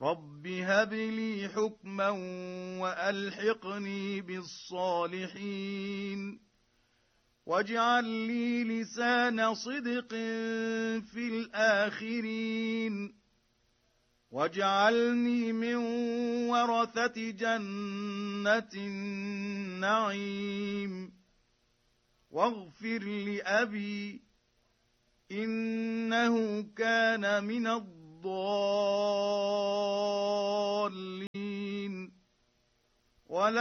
رب هب لي حكما وألحقني بالصالحين واجعل لي لسان صدق في الآخرين واجعلني من ورثة جنة النعيم واغفر لأبي إنه كان من الضالين